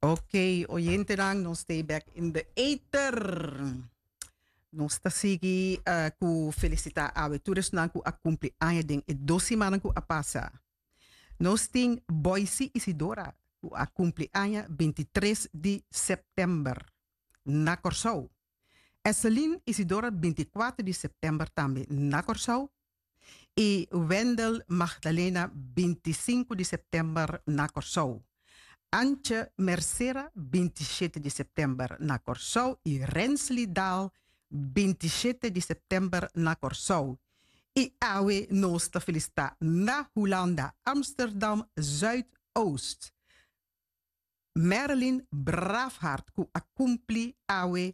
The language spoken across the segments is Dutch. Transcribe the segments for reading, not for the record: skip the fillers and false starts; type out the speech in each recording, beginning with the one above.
Oké, oyentenang nos stay back in the ether. Nos tasigi ku felicita awe toeres nan ku akumpli anya ding e dosi manan ku apasa. Nos ting Boise Isidora ku akumpli anya 23 de september. Na Corsau. Esselin Isidora 24 de september tambe na Corsau. E Wendel Magdalena 25 de september na Corsau. Antje Mercera, 27 de september na Corsau. E Rensli Daal, 27 de september na Corsau. E awe nos te felicita na Hollanda, Amsterdam, Zuidoost. Merlin Braafhart, ku akumpli awe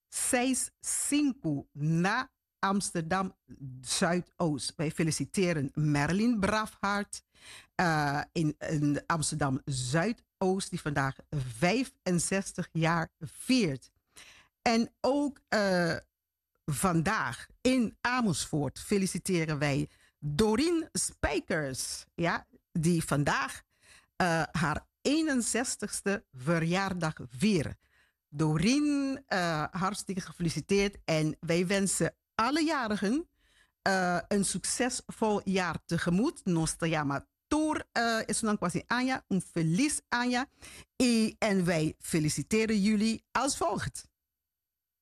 6-5 na Amsterdam Zuidoost. Wij feliciteren Merlin Braafhart in Amsterdam Zuidoost, die vandaag 65 jaar viert. En ook vandaag in Amersfoort feliciteren wij Doreen Spijkers, ja, die vandaag haar 61ste verjaardag viert. Doreen, hartstikke gefeliciteerd en wij wensen alle jarigen een succesvol jaar tegemoet. Nos te llama Tour is dan quasi Anja, un feliz Anja. En wij feliciteren jullie als volgt.